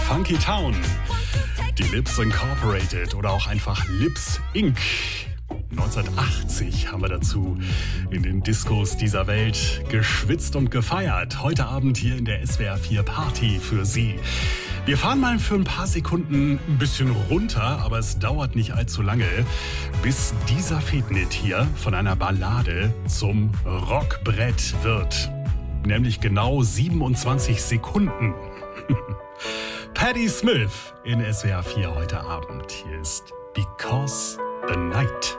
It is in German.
Funky Town, die Lips Incorporated oder auch einfach Lips Inc. 1980 haben wir dazu in den Discos dieser Welt geschwitzt und gefeiert. Heute Abend hier in der SWR 4 Party für Sie. Wir fahren mal für ein paar Sekunden ein bisschen runter, aber es dauert nicht allzu lange, bis dieser Fetnit hier von einer Ballade zum Rockbrett wird. Nämlich genau 27 Sekunden. Patti Smith in SWR 4 heute Abend. Hier ist Because the Night.